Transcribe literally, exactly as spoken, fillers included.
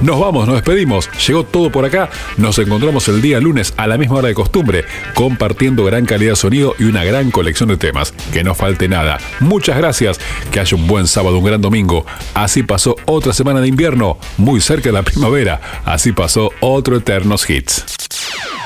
Nos vamos, nos despedimos. Llegó todo por acá. Nos encontramos el día lunes a la misma hora de costumbre, compartiendo gran calidad de sonido y una gran colección de temas. Que no falte nada. Muchas gracias. Que haya un buen sábado, un gran domingo. Así pasó otra semana de invierno, muy cerca de la primavera. Así pasó otro Eternos Hits.